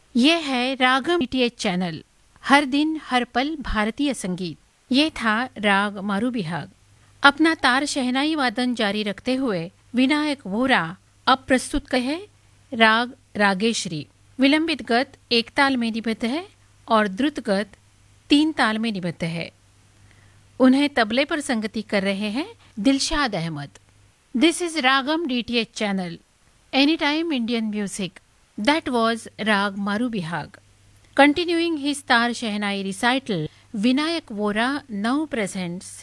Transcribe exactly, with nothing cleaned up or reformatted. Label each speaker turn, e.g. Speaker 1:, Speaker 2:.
Speaker 1: ये है रागम DTH channel, हर दिन हर पल भारतीय संगीत। ये था राग मारूबिहाग। अपना तार शहनाई वादन जारी रखते हुए विनायक वोरा अब प्रस्तुत कहे राग रागेश्वरी। विलंबित गत एक ताल में निबद्ध है और द्रुत गत तीन ताल में निबद्ध है। उन्हें तबले पर संगति कर रहे हैं Dilshad Ahmad. This is ragam DTH channel, any time Indian music. That was Rag Marubihag. Continuing his Tar Shehnai recital, Vinayak Vora now presents